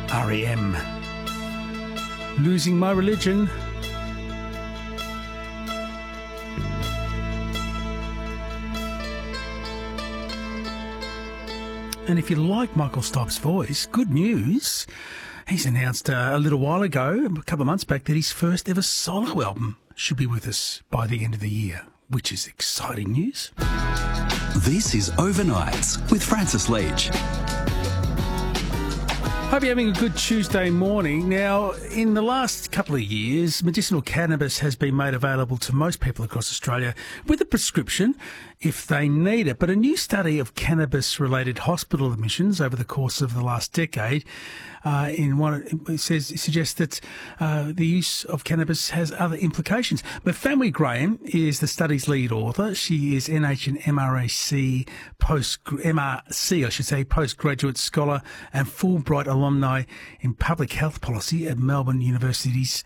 REM. Losing My Religion. And if you like Michael Stipe's voice, good news. He's announced a little while ago, a couple of months back, that his first ever solo album should be with us by the end of the year, which is exciting news. This is Overnights with Francis Leach. Hope you're having a good Tuesday morning. Now, in the last couple of years, medicinal cannabis has been made available to most people across Australia with a prescription if they need it. But a new study of cannabis-related hospital admissions over the course of the last decade suggests that the use of cannabis has other implications. But Family Graham is the study's lead author. She is NH and MRC postgraduate scholar and Fulbright alumni in public health policy at Monash University's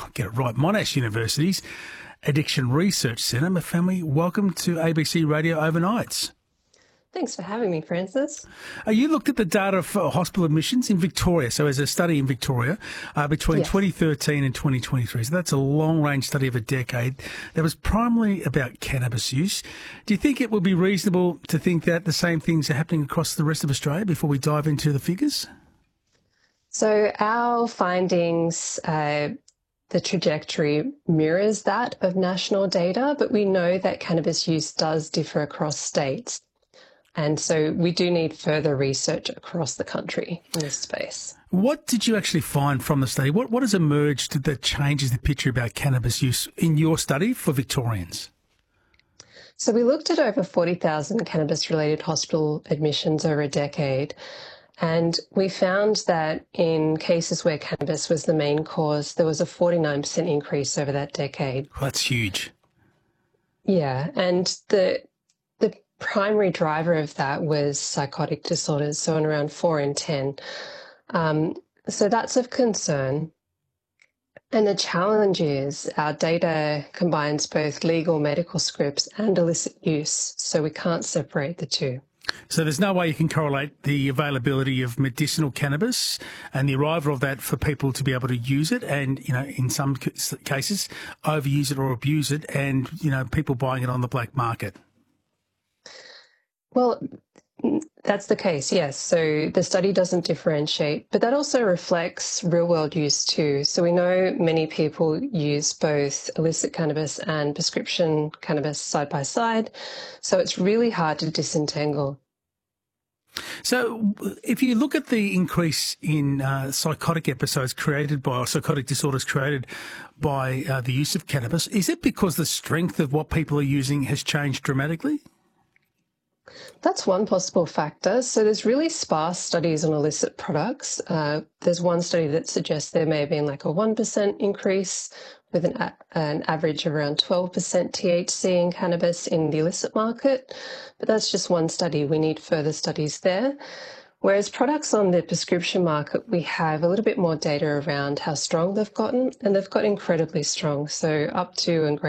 Addiction Research Centre. My family, welcome to ABC Radio Overnights. Thanks for having me, Francis. You looked at the data for hospital admissions in Victoria, so as a study in Victoria, between 2013 and 2023. So that's a long-range study of a decade that was primarily about cannabis use. Do you think it would be reasonable to think that the same things are happening across the rest of Australia before we dive into the figures? So our findings, the trajectory mirrors that of national data, but we know that cannabis use does differ across states. And so we do need further research across the country in this space. What did you actually find from the study? What has emerged that changes the picture about cannabis use in your study for Victorians? So we looked at over 40,000 cannabis-related hospital admissions over a decade. And we found that in cases where cannabis was the main cause, there was a 49% increase over that decade. Well, that's huge. Yeah, and the primary driver of that was psychotic disorders, so in around 4 in 10. So that's of concern. And the challenge is our data combines both legal medical scripts and illicit use, so we can't separate the two. So there's no way you can correlate the availability of medicinal cannabis and the arrival of that for people to be able to use it and, in some cases, overuse it or abuse it and, people buying it on the black market. Well, that's the case, yes. So the study doesn't differentiate, but that also reflects real-world use too. So we know many people use both illicit cannabis and prescription cannabis side by side, so it's really hard to disentangle. So if you look at the increase in psychotic disorders created by the use of cannabis, is it because the strength of what people are using has changed dramatically? That's one possible factor. So there's really sparse studies on illicit products. There's one study that suggests there may have been like a 1% increase with an average of around 12% THC in cannabis in the illicit market. But that's just one study. We need further studies there. Whereas products on the prescription market, we have a little bit more data around how strong they've gotten, and they've got incredibly strong. So up to and